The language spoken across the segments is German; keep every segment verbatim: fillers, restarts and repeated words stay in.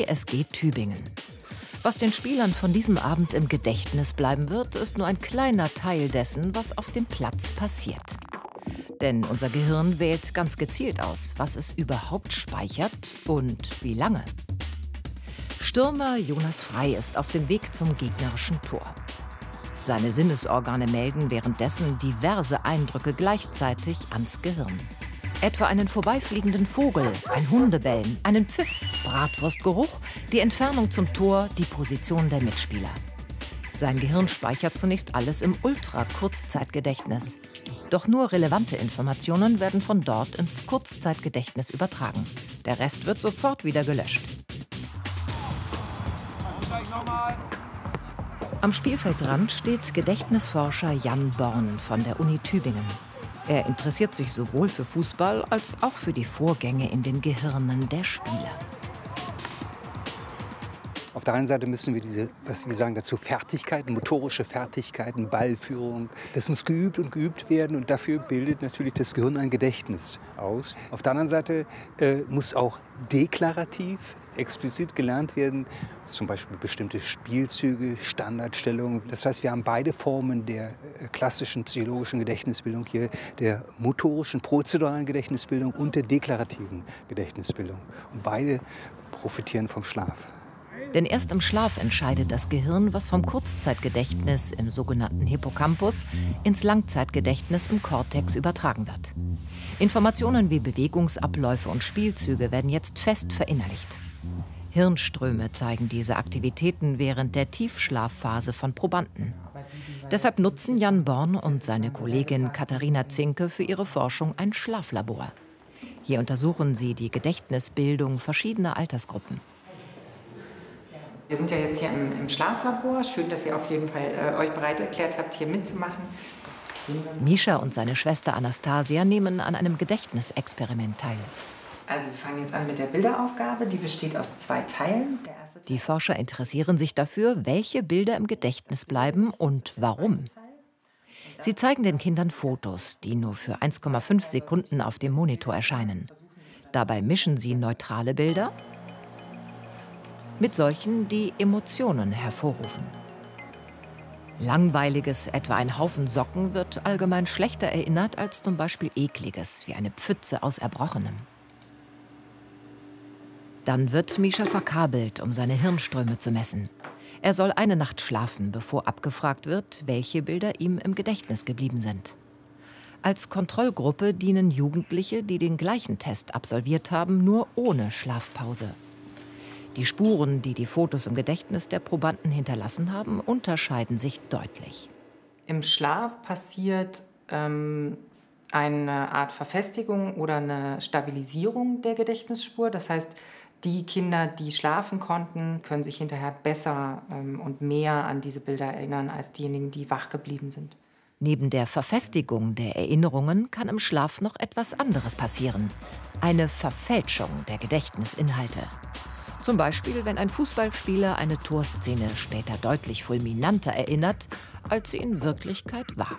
T S G Tübingen. Was den Spielern von diesem Abend im Gedächtnis bleiben wird, ist nur ein kleiner Teil dessen, was auf dem Platz passiert. Denn unser Gehirn wählt ganz gezielt aus, was es überhaupt speichert und wie lange. Stürmer Jonas Frey ist auf dem Weg zum gegnerischen Tor. Seine Sinnesorgane melden währenddessen diverse Eindrücke gleichzeitig ans Gehirn. Etwa einen vorbeifliegenden Vogel, ein Hundebellen, einen Pfiff, Bratwurstgeruch, die Entfernung zum Tor, die Position der Mitspieler. Sein Gehirn speichert zunächst alles im Ultra-Kurzzeitgedächtnis. Doch nur relevante Informationen werden von dort ins Kurzzeitgedächtnis übertragen. Der Rest wird sofort wieder gelöscht. Am Spielfeldrand steht Gedächtnisforscher Jan Born von der Uni Tübingen. Er interessiert sich sowohl für Fußball als auch für die Vorgänge in den Gehirnen der Spieler. Auf der einen Seite müssen wir diese, was wir sagen dazu, Fertigkeiten, motorische Fertigkeiten, Ballführung, das muss geübt und geübt werden und dafür bildet natürlich das Gehirn ein Gedächtnis aus. Auf der anderen Seite äh, muss auch deklarativ, explizit gelernt werden, zum Beispiel bestimmte Spielzüge, Standardstellungen. Das heißt, wir haben beide Formen der äh, klassischen psychologischen Gedächtnisbildung hier, der motorischen, prozeduralen Gedächtnisbildung und der deklarativen Gedächtnisbildung. Und beide profitieren vom Schlaf. Denn erst im Schlaf entscheidet das Gehirn, was vom Kurzzeitgedächtnis im sogenannten Hippocampus ins Langzeitgedächtnis im Kortex übertragen wird. Informationen wie Bewegungsabläufe und Spielzüge werden jetzt fest verinnerlicht. Hirnströme zeigen diese Aktivitäten während der Tiefschlafphase von Probanden. Deshalb nutzen Jan Born und seine Kollegin Katharina Zinke für ihre Forschung ein Schlaflabor. Hier untersuchen sie die Gedächtnisbildung verschiedener Altersgruppen. Wir sind ja jetzt hier im, im Schlaflabor. Schön, dass ihr auf jeden Fall äh, euch bereit erklärt habt, hier mitzumachen. Mischa und seine Schwester Anastasia nehmen an einem Gedächtnisexperiment teil. Also wir fangen jetzt an mit der Bilderaufgabe. Die besteht aus zwei Teilen. Der erste Teil. Die Forscher interessieren sich dafür, welche Bilder im Gedächtnis bleiben und warum. Sie zeigen den Kindern Fotos, die nur für eins Komma fünf Sekunden auf dem Monitor erscheinen. Dabei mischen sie neutrale Bilder mit solchen, die Emotionen hervorrufen. Langweiliges, etwa ein Haufen Socken, wird allgemein schlechter erinnert als zum Beispiel Ekliges, wie eine Pfütze aus Erbrochenem. Dann wird Mischa verkabelt, um seine Hirnströme zu messen. Er soll eine Nacht schlafen, bevor abgefragt wird, welche Bilder ihm im Gedächtnis geblieben sind. Als Kontrollgruppe dienen Jugendliche, die den gleichen Test absolviert haben, nur ohne Schlafpause. Die Spuren, die die Fotos im Gedächtnis der Probanden hinterlassen haben, unterscheiden sich deutlich. Im Schlaf passiert ähm, eine Art Verfestigung oder eine Stabilisierung der Gedächtnisspur. Das heißt, die Kinder, die schlafen konnten, können sich hinterher besser ähm, und mehr an diese Bilder erinnern als diejenigen, die wach geblieben sind. Neben der Verfestigung der Erinnerungen kann im Schlaf noch etwas anderes passieren. Eine Verfälschung der Gedächtnisinhalte. Zum Beispiel, wenn ein Fußballspieler eine Torszene später deutlich fulminanter erinnert, als sie in Wirklichkeit war.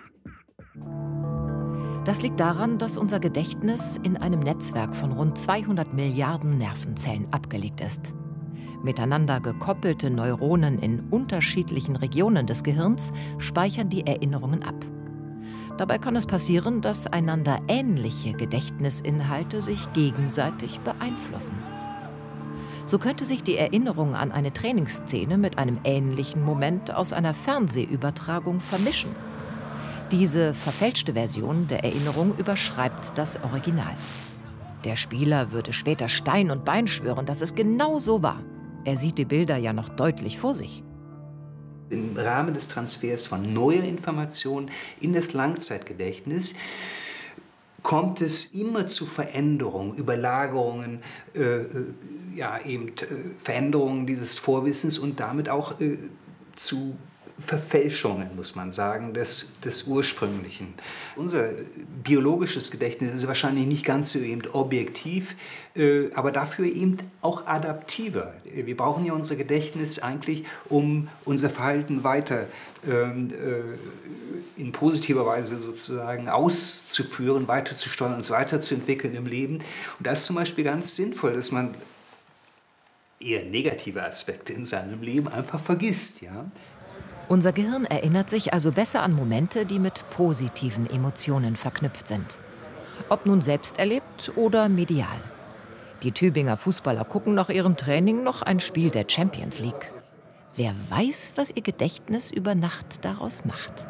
Das liegt daran, dass unser Gedächtnis in einem Netzwerk von rund zweihundert Milliarden Nervenzellen abgelegt ist. Miteinander gekoppelte Neuronen in unterschiedlichen Regionen des Gehirns speichern die Erinnerungen ab. Dabei kann es passieren, dass einander ähnliche Gedächtnisinhalte sich gegenseitig beeinflussen. So könnte sich die Erinnerung an eine Trainingsszene mit einem ähnlichen Moment aus einer Fernsehübertragung vermischen. Diese verfälschte Version der Erinnerung überschreibt das Original. Der Spieler würde später Stein und Bein schwören, dass es genau so war. Er sieht die Bilder ja noch deutlich vor sich. Im Rahmen des Transfers von neuer Information in das Langzeitgedächtnis kommt es immer zu Veränderungen, Überlagerungen, äh, ja, eben äh, Veränderungen dieses Vorwissens und damit auch äh, zu Verfälschungen, muss man sagen, des, des Ursprünglichen. Unser biologisches Gedächtnis ist wahrscheinlich nicht ganz so eben objektiv, äh, aber dafür eben auch adaptiver. Wir brauchen ja unser Gedächtnis eigentlich, um unser Verhalten weiter ähm, äh, in positiver Weise sozusagen auszuführen, weiterzusteuern, uns weiterzuentwickeln im Leben. Und das ist zum Beispiel ganz sinnvoll, dass man eher negative Aspekte in seinem Leben einfach vergisst. Ja? Unser Gehirn erinnert sich also besser an Momente, die mit positiven Emotionen verknüpft sind. Ob nun selbst erlebt oder medial. Die Tübinger Fußballer gucken nach ihrem Training noch ein Spiel der Champions League. Wer weiß, was ihr Gedächtnis über Nacht daraus macht.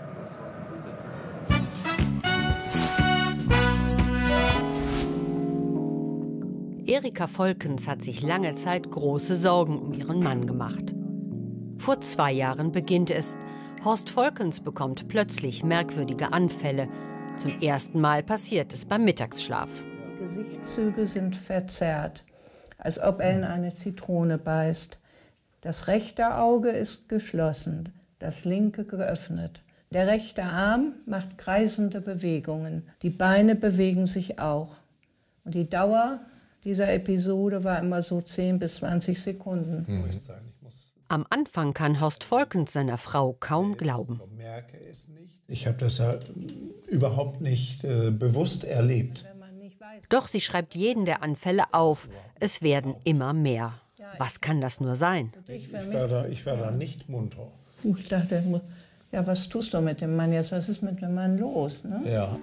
Erika Volkens hat sich lange Zeit große Sorgen um ihren Mann gemacht. Vor zwei Jahren beginnt es. Horst Volkens bekommt plötzlich merkwürdige Anfälle. Zum ersten Mal passiert es beim Mittagsschlaf. Die Gesichtszüge sind verzerrt, als ob er in eine Zitrone beißt. Das rechte Auge ist geschlossen, das linke geöffnet. Der rechte Arm macht kreisende Bewegungen. Die Beine bewegen sich auch. Und die Dauer dieser Episode war immer so zehn bis zwanzig Sekunden. Mhm. Am Anfang kann Horst Volkens seiner Frau kaum glauben. Ich habe das ja überhaupt nicht äh, bewusst erlebt. Doch sie schreibt jeden der Anfälle auf. Es werden immer mehr. Was kann das nur sein? Ich war da, ich war da nicht munter. Ich dachte, ja, was tust du mit dem Mann jetzt? Was ist mit dem Mann los? Ne? Ja.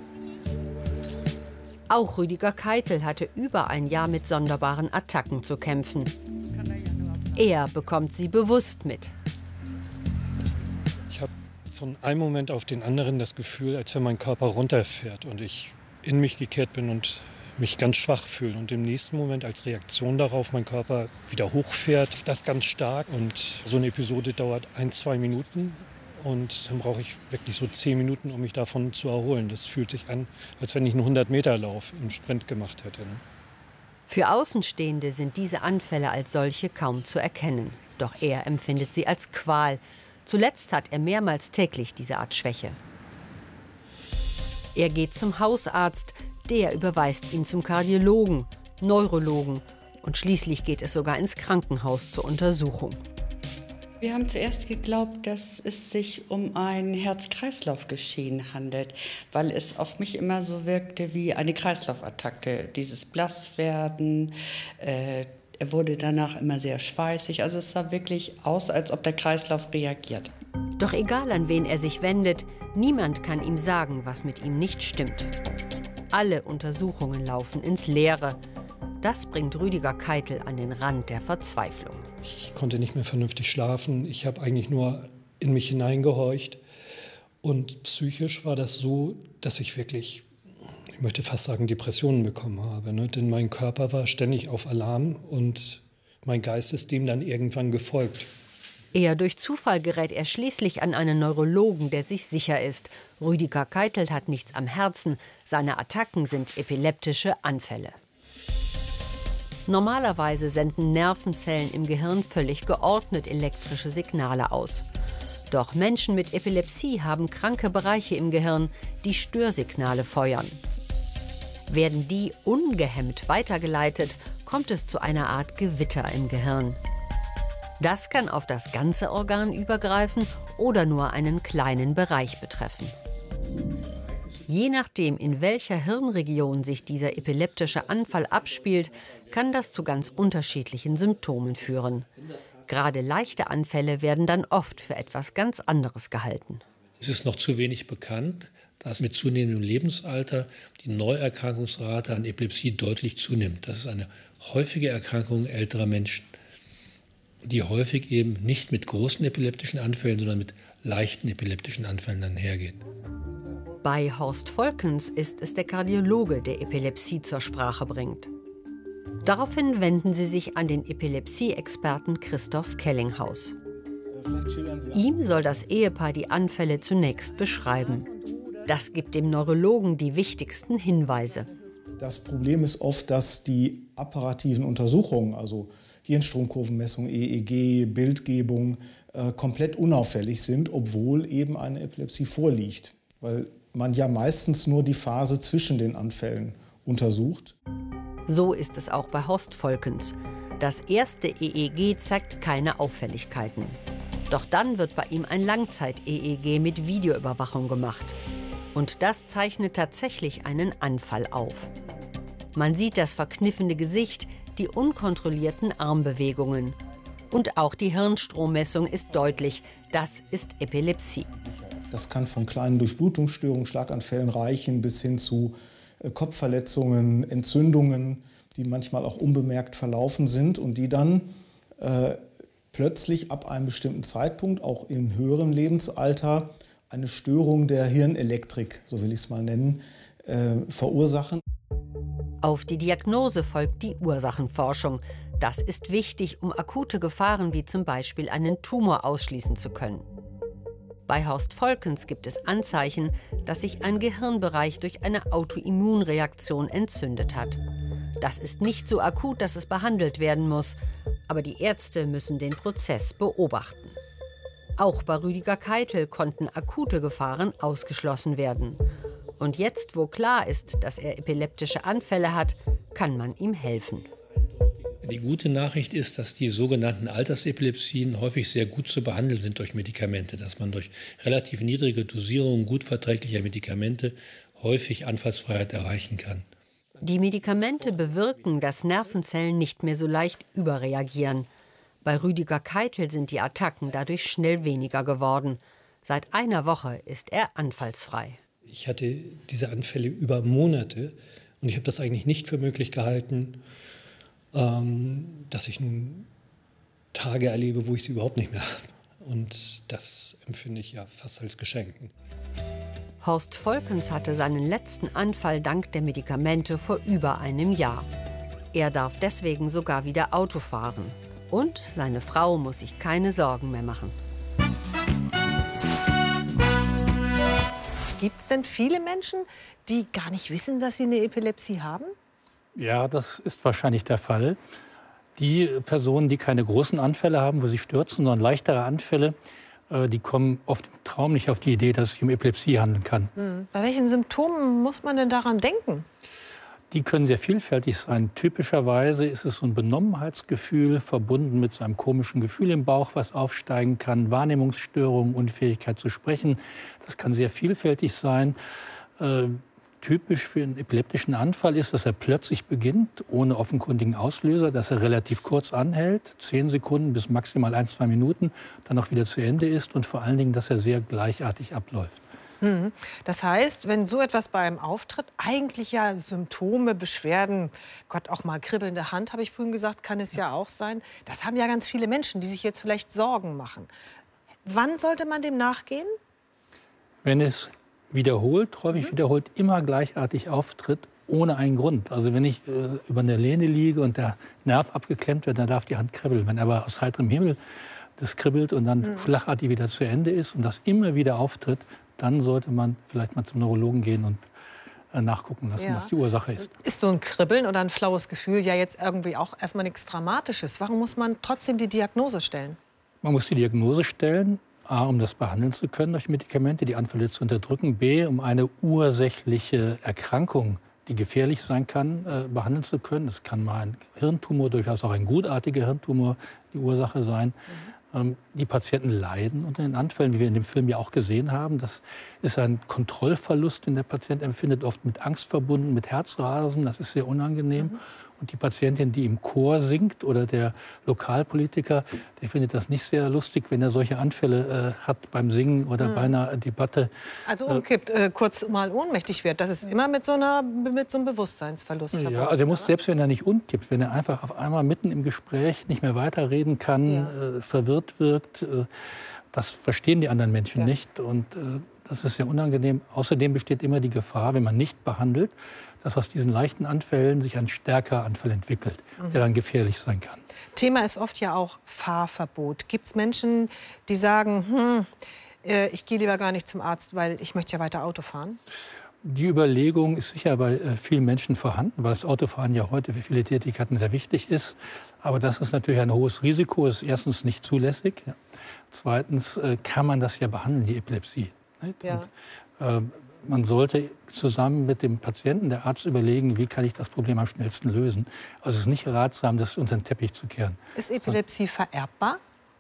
Auch Rüdiger Keitel hatte über ein Jahr mit sonderbaren Attacken zu kämpfen. Er bekommt sie bewusst mit. Ich habe von einem Moment auf den anderen das Gefühl, als wenn mein Körper runterfährt und ich in mich gekehrt bin und mich ganz schwach fühle. Und im nächsten Moment als Reaktion darauf mein Körper wieder hochfährt, das ganz stark. Und so eine Episode dauert ein, zwei Minuten. Und dann brauche ich wirklich so zehn Minuten, um mich davon zu erholen. Das fühlt sich an, als wenn ich einen hundert-Meter-Lauf im Sprint gemacht hätte. Für Außenstehende sind diese Anfälle als solche kaum zu erkennen. Doch er empfindet sie als Qual. Zuletzt hat er mehrmals täglich diese Art Schwäche. Er geht zum Hausarzt, der überweist ihn zum Kardiologen, Neurologen und schließlich geht es sogar ins Krankenhaus zur Untersuchung. Wir haben zuerst geglaubt, dass es sich um ein Herz-Kreislauf-Geschehen handelt, weil es auf mich immer so wirkte wie eine Kreislaufattacke. Dieses Blasswerden, äh, er wurde danach immer sehr schweißig. Also es sah wirklich aus, als ob der Kreislauf reagiert. Doch egal, an wen er sich wendet, niemand kann ihm sagen, was mit ihm nicht stimmt. Alle Untersuchungen laufen ins Leere. Das bringt Rüdiger Keitel an den Rand der Verzweiflung. Ich konnte nicht mehr vernünftig schlafen. Ich habe eigentlich nur in mich hineingehorcht. Und psychisch war das so, dass ich wirklich, ich möchte fast sagen, Depressionen bekommen habe. Ne? Denn mein Körper war ständig auf Alarm und mein Geist ist dem dann irgendwann gefolgt. Eher durch Zufall gerät er schließlich an einen Neurologen, der sich sicher ist. Rüdiger Keitel hat nichts am Herzen. Seine Attacken sind epileptische Anfälle. Normalerweise senden Nervenzellen im Gehirn völlig geordnet elektrische Signale aus. Doch Menschen mit Epilepsie haben kranke Bereiche im Gehirn, die Störsignale feuern. Werden die ungehemmt weitergeleitet, kommt es zu einer Art Gewitter im Gehirn. Das kann auf das ganze Organ übergreifen oder nur einen kleinen Bereich betreffen. Je nachdem, in welcher Hirnregion sich dieser epileptische Anfall abspielt, kann das zu ganz unterschiedlichen Symptomen führen. Gerade leichte Anfälle werden dann oft für etwas ganz anderes gehalten. Es ist noch zu wenig bekannt, dass mit zunehmendem Lebensalter die Neuerkrankungsrate an Epilepsie deutlich zunimmt. Das ist eine häufige Erkrankung älterer Menschen, die häufig eben nicht mit großen epileptischen Anfällen, sondern mit leichten epileptischen Anfällen einhergeht. Bei Horst Volkens ist es der Kardiologe, der Epilepsie zur Sprache bringt. Daraufhin wenden sie sich an den Epilepsie-Experten Christoph Kellinghaus. Ihm soll das Ehepaar die Anfälle zunächst beschreiben. Das gibt dem Neurologen die wichtigsten Hinweise. Das Problem ist oft, dass die apparativen Untersuchungen, also Hirnstromkurvenmessung, E E G, Bildgebung, äh, komplett unauffällig sind, obwohl eben eine Epilepsie vorliegt. Weil man ja meistens nur die Phase zwischen den Anfällen untersucht. So ist es auch bei Horst Volkens. Das erste E E G zeigt keine Auffälligkeiten. Doch dann wird bei ihm ein Langzeit-E E G mit Videoüberwachung gemacht. Und das zeichnet tatsächlich einen Anfall auf. Man sieht das verkniffene Gesicht, die unkontrollierten Armbewegungen. Und auch die Hirnstrommessung ist deutlich, das ist Epilepsie. Das kann von kleinen Durchblutungsstörungen, Schlaganfällen reichen bis hin zu äh, Kopfverletzungen, Entzündungen, die manchmal auch unbemerkt verlaufen sind und die dann äh, plötzlich ab einem bestimmten Zeitpunkt, auch im höheren Lebensalter, eine Störung der Hirnelektrik, so will ich es mal nennen, äh, verursachen. Auf die Diagnose folgt die Ursachenforschung. Das ist wichtig, um akute Gefahren wie zum Beispiel einen Tumor ausschließen zu können. Bei Horst Volkens gibt es Anzeichen, dass sich ein Gehirnbereich durch eine Autoimmunreaktion entzündet hat. Das ist nicht so akut, dass es behandelt werden muss, aber die Ärzte müssen den Prozess beobachten. Auch bei Rüdiger Keitel konnten akute Gefahren ausgeschlossen werden. Und jetzt, wo klar ist, dass er epileptische Anfälle hat, kann man ihm helfen. Die gute Nachricht ist, dass die sogenannten Altersepilepsien häufig sehr gut zu behandeln sind durch Medikamente, dass man durch relativ niedrige Dosierungen gut verträglicher Medikamente häufig Anfallsfreiheit erreichen kann. Die Medikamente bewirken, dass Nervenzellen nicht mehr so leicht überreagieren. Bei Rüdiger Keitel sind die Attacken dadurch schnell weniger geworden. Seit einer Woche ist er anfallsfrei. Ich hatte diese Anfälle über Monate und ich habe das eigentlich nicht für möglich gehalten, ähm, dass ich nun Tage erlebe, wo ich sie überhaupt nicht mehr habe. Und das empfinde ich ja fast als Geschenk. Horst Volkens hatte seinen letzten Anfall dank der Medikamente vor über einem Jahr. Er darf deswegen sogar wieder Auto fahren. Und seine Frau muss sich keine Sorgen mehr machen. Gibt es denn viele Menschen, die gar nicht wissen, dass sie eine Epilepsie haben? Ja, das ist wahrscheinlich der Fall. Die Personen, die keine großen Anfälle haben, wo sie stürzen, sondern leichtere Anfälle, die kommen oft im Traum nicht auf die Idee, dass es sich um Epilepsie handeln kann. Hm. Bei welchen Symptomen muss man denn daran denken? Die können sehr vielfältig sein. Typischerweise ist es so ein Benommenheitsgefühl, verbunden mit so einem komischen Gefühl im Bauch, was aufsteigen kann, Wahrnehmungsstörungen, Unfähigkeit zu sprechen. Das kann sehr vielfältig sein. Äh, typisch für einen epileptischen Anfall ist, dass er plötzlich beginnt, ohne offenkundigen Auslöser, dass er relativ kurz anhält, zehn Sekunden bis maximal ein, zwei Minuten, dann auch wieder zu Ende ist und vor allen Dingen, dass er sehr gleichartig abläuft. Das heißt, wenn so etwas bei einem auftritt, eigentlich ja Symptome, Beschwerden, Gott, auch mal kribbelnde Hand, habe ich vorhin gesagt, kann es ja auch sein. Das haben ja ganz viele Menschen, die sich jetzt vielleicht Sorgen machen. Wann sollte man dem nachgehen? Wenn es wiederholt, häufig mhm. wiederholt, immer gleichartig auftritt, ohne einen Grund. Also wenn ich äh, über eine Lehne liege und der Nerv abgeklemmt wird, dann darf die Hand kribbeln. Wenn aber aus heiterem Himmel das kribbelt und dann mhm. schlagartig wieder zu Ende ist und das immer wieder auftritt, dann sollte man vielleicht mal zum Neurologen gehen und äh, nachgucken lassen, ja. was die Ursache ist. Ist so ein Kribbeln oder ein flaues Gefühl ja jetzt irgendwie auch erstmal nichts Dramatisches. Warum muss man trotzdem die Diagnose stellen? Man muss die Diagnose stellen, A, um das behandeln zu können durch Medikamente, die Anfälle zu unterdrücken, B, um eine ursächliche Erkrankung, die gefährlich sein kann, äh, behandeln zu können. Es kann mal ein Hirntumor, durchaus auch ein gutartiger Hirntumor die Ursache sein. Mhm. Die Patienten leiden unter den Anfällen, wie wir in dem Film ja auch gesehen haben. Das ist ein Kontrollverlust, den der Patient empfindet, oft mit Angst verbunden, mit Herzrasen. Das ist sehr unangenehm. Mhm. Und die Patientin, die im Chor singt, oder der Lokalpolitiker, der findet das nicht sehr lustig, wenn er solche Anfälle äh, hat beim Singen oder mhm. bei einer Debatte. Also umkippt, äh, kurz mal ohnmächtig wird. Das ist immer mit so, einer, mit so einem Bewusstseinsverlust verbunden. Ja, also er muss, selbst wenn er nicht umkippt, wenn er einfach auf einmal mitten im Gespräch nicht mehr weiterreden kann, ja. äh, verwirrt wirkt, äh, das verstehen die anderen Menschen ja. nicht. Und äh, das ist sehr unangenehm. Außerdem besteht immer die Gefahr, wenn man nicht behandelt, dass aus diesen leichten Anfällen sich ein stärkerer Anfall entwickelt, mhm. der dann gefährlich sein kann. Thema ist oft ja auch Fahrverbot. Gibt es Menschen, die sagen, hm, äh, ich gehe lieber gar nicht zum Arzt, weil ich möchte ja weiter Auto fahren? Die Überlegung ist sicher bei äh, vielen Menschen vorhanden, weil das Autofahren ja heute für viele Tätigkeiten sehr wichtig ist. Aber das ist natürlich ein hohes Risiko. Es ist erstens nicht zulässig. Ja. Zweitens äh, kann man das ja behandeln, die Epilepsie. Ja. Und, äh, man sollte zusammen mit dem Patienten, der Arzt, überlegen, wie kann ich das Problem am schnellsten lösen. Also es ist nicht ratsam, das unter den Teppich zu kehren. Ist Epilepsie vererbbar?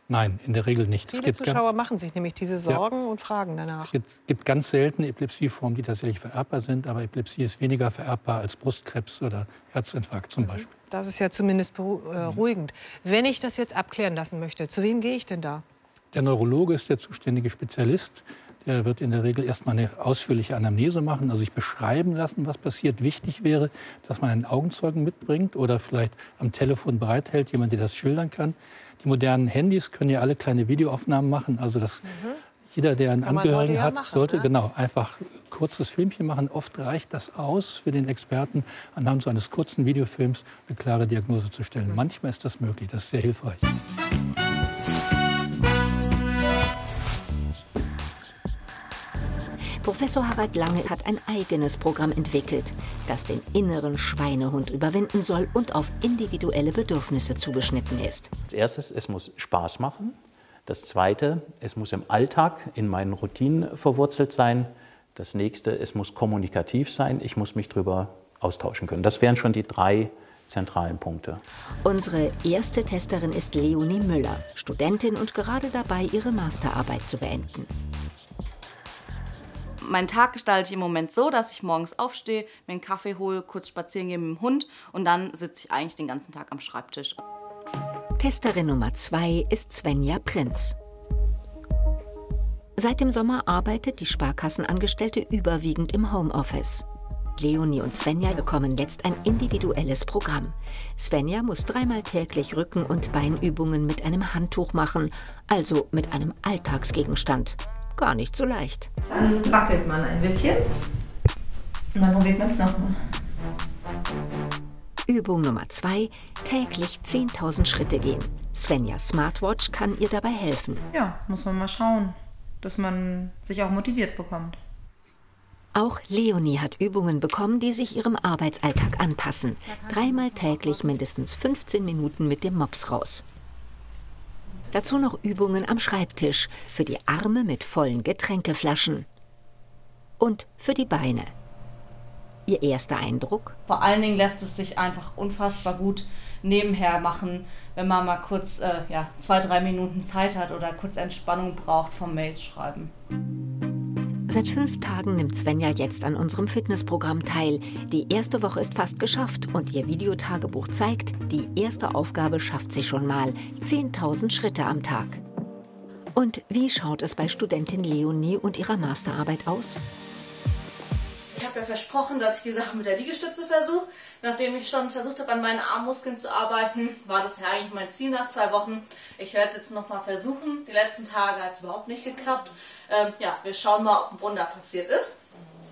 Nein, in der Regel nicht. Viele es gibt Zuschauer ganz, machen sich nämlich diese Sorgen ja. und fragen danach. Es gibt, gibt ganz seltene Epilepsieformen, die tatsächlich vererbbar sind, aber Epilepsie ist weniger vererbbar als Brustkrebs oder Herzinfarkt zum Beispiel. Das ist ja zumindest beruhigend. Wenn ich das jetzt abklären lassen möchte, zu wem gehe ich denn da? Der Neurologe ist der zuständige Spezialist. Der wird in der Regel erstmal eine ausführliche Anamnese machen, also sich beschreiben lassen, was passiert. Wichtig wäre, dass man einen Augenzeugen mitbringt oder vielleicht am Telefon bereithält, jemand, der das schildern kann. Die modernen Handys können ja alle kleine Videoaufnahmen machen, also dass mhm. jeder, der einen kann Angehörigen ja hat, machen, sollte ne? genau einfach ein kurzes Filmchen machen. Oft reicht das aus für den Experten, anhand so eines kurzen Videofilms eine klare Diagnose zu stellen. Mhm. Manchmal ist das möglich, das ist sehr hilfreich. Professor Harald Lange hat ein eigenes Programm entwickelt, das den inneren Schweinehund überwinden soll und auf individuelle Bedürfnisse zugeschnitten ist. Als erstes, es muss Spaß machen. Das Zweite, es muss im Alltag in meinen Routinen verwurzelt sein. Das Nächste, es muss kommunikativ sein. Ich muss mich darüber austauschen können. Das wären schon die drei zentralen Punkte. Unsere erste Testerin ist Leonie Müller, Studentin und gerade dabei, ihre Masterarbeit zu beenden. Meinen Tag gestalte ich im Moment so, dass ich morgens aufstehe, mir einen Kaffee hole, kurz spazieren gehe mit dem Hund und dann sitze ich eigentlich den ganzen Tag am Schreibtisch. Testerin Nummer zwei ist Svenja Prinz. Seit dem Sommer arbeitet die Sparkassenangestellte überwiegend im Homeoffice. Leonie und Svenja bekommen jetzt ein individuelles Programm. Svenja muss dreimal täglich Rücken- und Beinübungen mit einem Handtuch machen, also mit einem Alltagsgegenstand. Gar nicht so leicht. Dann wackelt man ein bisschen und dann probiert man es nochmal. Übung Nummer zwei, täglich zehntausend Schritte gehen. Svenjas Smartwatch kann ihr dabei helfen. Ja, muss man mal schauen, dass man sich auch motiviert bekommt. Auch Leonie hat Übungen bekommen, die sich ihrem Arbeitsalltag anpassen. Dreimal täglich mindestens fünfzehn Minuten mit dem Mops raus. Dazu noch Übungen am Schreibtisch, für die Arme mit vollen Getränkeflaschen und für die Beine. Ihr erster Eindruck? Vor allen Dingen lässt es sich einfach unfassbar gut nebenher machen, wenn man mal kurz äh, ja, zwei, drei Minuten Zeit hat oder kurz Entspannung braucht vom Mails schreiben. Seit fünf Tagen nimmt Svenja jetzt an unserem Fitnessprogramm teil. Die erste Woche ist fast geschafft und ihr Videotagebuch zeigt, die erste Aufgabe schafft sie schon mal. zehntausend Schritte am Tag. Und wie schaut es bei Studentin Leonie und ihrer Masterarbeit aus? Ich habe ja versprochen, dass ich die Sache mit der Liegestütze versuche. Nachdem ich schon versucht habe, an meinen Armmuskeln zu arbeiten, war das ja eigentlich mein Ziel nach zwei Wochen. Ich werde es jetzt noch mal versuchen. Die letzten Tage hat es überhaupt nicht geklappt. Ähm, ja, wir schauen mal, ob ein Wunder passiert ist.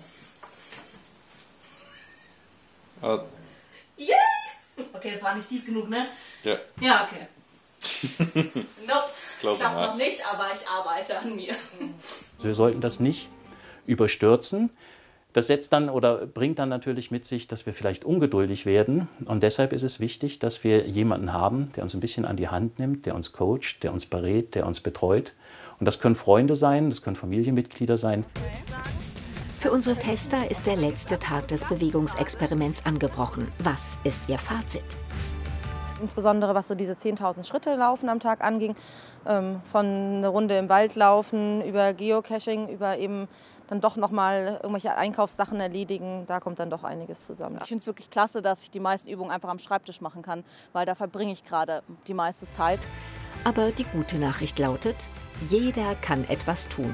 Uh. Yay! Okay, das war nicht tief genug, ne? Ja. Ja, okay. Nope, Close klappt enough. noch nicht, aber ich arbeite an mir. Wir sollten das nicht überstürzen. Das setzt dann oder bringt dann natürlich mit sich, dass wir vielleicht ungeduldig werden. Und deshalb ist es wichtig, dass wir jemanden haben, der uns ein bisschen an die Hand nimmt, der uns coacht, der uns berät, der uns betreut. Und das können Freunde sein, das können Familienmitglieder sein. Für unsere Tester ist der letzte Tag des Bewegungsexperiments angebrochen. Was ist ihr Fazit? Insbesondere was so diese zehntausend Schritte laufen am Tag anging, ähm, von einer Runde im Wald laufen, über Geocaching, über eben dann doch noch mal irgendwelche Einkaufssachen erledigen, da kommt dann doch einiges zusammen. Ich finde es wirklich klasse, dass ich die meisten Übungen einfach am Schreibtisch machen kann, weil da verbringe ich gerade die meiste Zeit. Aber die gute Nachricht lautet, jeder kann etwas tun.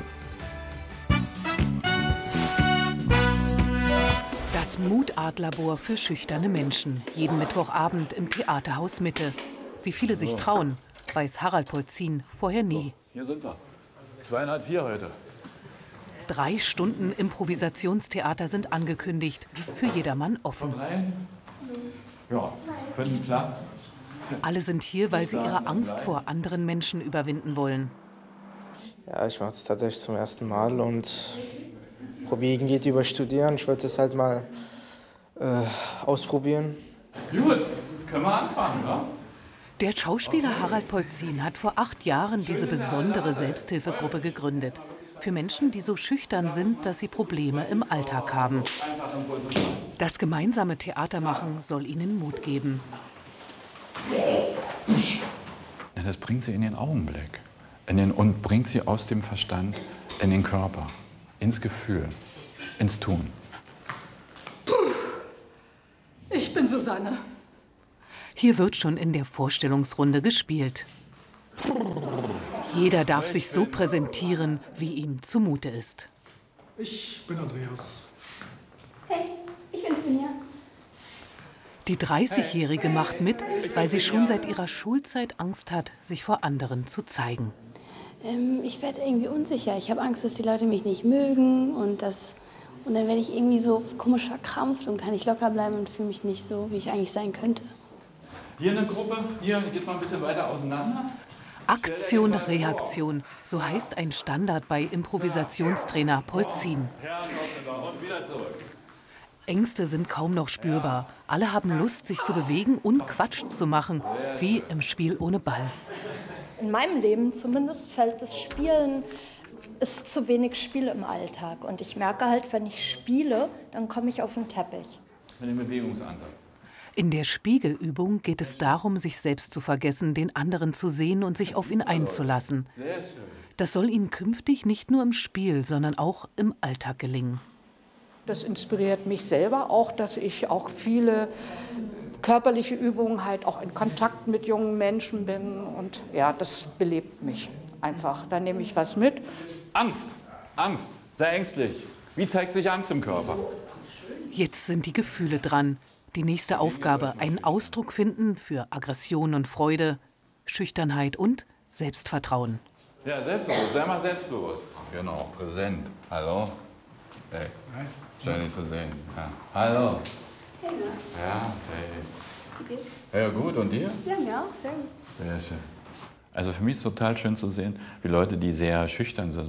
Das Mutatlabor für schüchterne Menschen. Jeden Mittwochabend im Theaterhaus Mitte. Wie viele sich trauen, weiß Harald Polzin vorher nie. Hier sind wir. Zweieinhalb, vier heute. Drei Stunden Improvisationstheater sind angekündigt. Für jedermann offen. Ja, für den Platz. Alle sind hier, weil sie ihre Angst vor anderen Menschen überwinden wollen. Ja, ich mache es tatsächlich zum ersten Mal und probieren geht über Studieren. Ich wollte es halt mal äh, ausprobieren. Gut, können wir anfangen, ne? Der Schauspieler Harald Polzin hat vor acht Jahren diese besondere Selbsthilfegruppe gegründet. Für Menschen, die so schüchtern sind, dass sie Probleme im Alltag haben. Das gemeinsame Theatermachen soll ihnen Mut geben. das bringt sie in den Augenblick in den, und bringt sie aus dem Verstand in den Körper, ins Gefühl, ins Tun. Ich bin Susanne. Hier wird schon in der Vorstellungsrunde gespielt. Jeder darf sich so präsentieren, wie ihm zumute ist. Ich bin Andreas. Hey, ich bin Finja. Die dreißigjährige macht mit, weil sie schon seit ihrer Schulzeit Angst hat, sich vor anderen zu zeigen. Ähm, ich werde irgendwie unsicher. Ich habe Angst, dass die Leute mich nicht mögen und, das, und dann werde ich irgendwie so komisch verkrampft und kann nicht locker bleiben und fühle mich nicht so, wie ich eigentlich sein könnte. Hier eine Gruppe, hier geht mal ein bisschen weiter auseinander. Aktion, Reaktion, so heißt ein Standard bei Improvisationstrainer Polzin. Und wieder zurück. Ängste sind kaum noch spürbar. Alle haben Lust, sich zu bewegen und Quatsch zu machen, wie im Spiel ohne Ball. In meinem Leben zumindest fällt das Spielen, ist zu wenig Spiel im Alltag. Und ich merke halt, wenn ich spiele, dann komme ich auf den Teppich. Mit dem Bewegungsansatz. In der Spiegelübung geht es darum, sich selbst zu vergessen, den anderen zu sehen und sich auf ihn einzulassen. Das soll Ihnen künftig nicht nur im Spiel, sondern auch im Alltag gelingen. Das inspiriert mich selber auch, dass ich auch viele körperliche Übungen halt auch in Kontakt mit jungen Menschen bin. Und ja, das belebt mich einfach. Da nehme ich was mit. Angst, Angst, sehr ängstlich. Wie zeigt sich Angst im Körper? Jetzt sind die Gefühle dran. Die nächste Aufgabe, einen Ausdruck finden für Aggression und Freude, Schüchternheit und Selbstvertrauen. Ja, selbstbewusst, sei mal selbstbewusst. Genau, präsent. Hallo. Hey, schön dich zu sehen. Ja. Hallo. Hey, ja, hey. Wie geht's? Ja, gut, und dir? Ja, mir auch, sehr gut. Sehr schön. Also für mich ist es total schön zu sehen, wie Leute, die sehr schüchtern sind,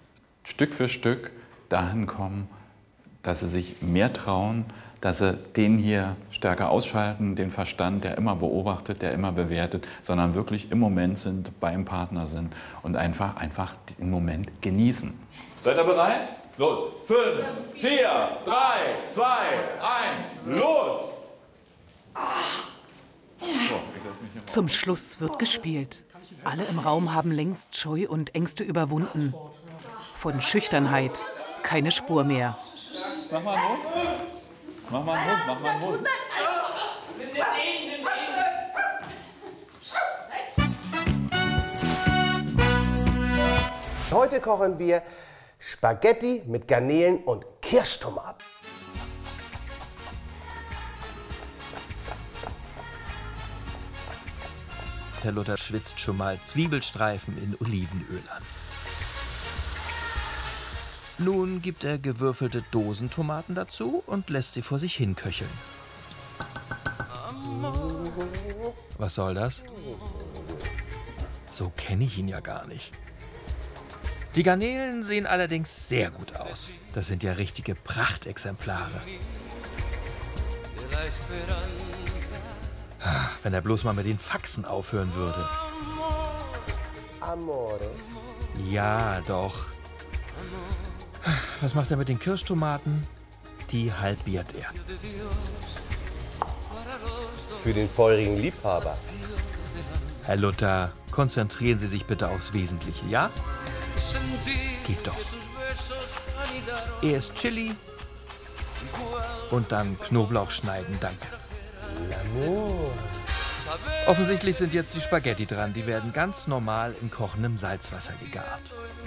Stück für Stück dahin kommen, dass sie sich mehr trauen, dass sie den hier stärker ausschalten, den Verstand, der immer beobachtet, der immer bewertet, sondern wirklich im Moment sind, beim Partner sind und einfach, einfach den Moment genießen. Seid ihr bereit? Los! Fünf, vier, drei, zwei, eins, los! Zum Schluss wird gespielt. Alle im Raum haben längst Scheu und Ängste überwunden. Von Schüchternheit keine Spur mehr. Mach mal einen Mund. Mach mal einen Mund, mach mal einen Mund. Heute kochen wir Spaghetti mit Garnelen und Kirschtomaten. Herr Luther schwitzt schon mal Zwiebelstreifen in Olivenöl an. Nun gibt er gewürfelte Dosentomaten dazu und lässt sie vor sich hin köcheln. Was soll das? So kenne ich ihn ja gar nicht. Die Garnelen sehen allerdings sehr gut aus. Das sind ja richtige Prachtexemplare. Wenn er bloß mal mit den Faxen aufhören würde. Amore. Ja, doch. Was macht er mit den Kirschtomaten? Die halbiert er. Für den feurigen Liebhaber. Herr Luther, konzentrieren Sie sich bitte aufs Wesentliche, ja? Geht doch. Erst Chili und dann Knoblauch schneiden, danke. Offensichtlich sind jetzt die Spaghetti dran. Die werden ganz normal in kochendem Salzwasser gegart.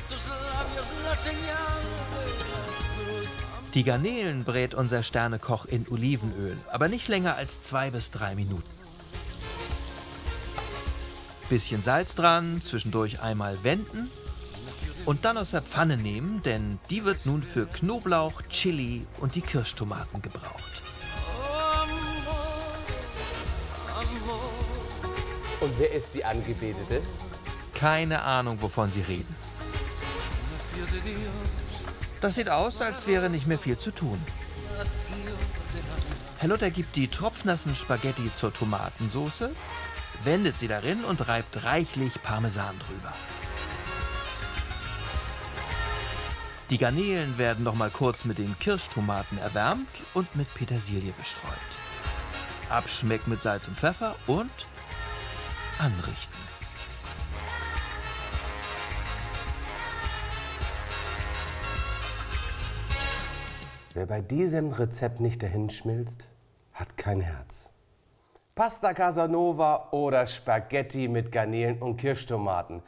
Die Garnelen brät unser Sternekoch in Olivenöl, aber nicht länger als zwei bis drei Minuten. Bisschen Salz dran, zwischendurch einmal wenden und dann aus der Pfanne nehmen, denn die wird nun für Knoblauch, Chili und die Kirschtomaten gebraucht. Und wer ist die Angebetete? Keine Ahnung, wovon Sie reden. Das sieht aus, als wäre nicht mehr viel zu tun. Herr Luther gibt die tropfnassen Spaghetti zur Tomatensauce, wendet sie darin und reibt reichlich Parmesan drüber. Die Garnelen werden noch mal kurz mit den Kirschtomaten erwärmt und mit Petersilie bestreut. Abschmecken mit Salz und Pfeffer und anrichten. Wer bei diesem Rezept nicht dahin schmilzt, hat kein Herz. Pasta Casanova oder Spaghetti mit Garnelen und Kirschtomaten.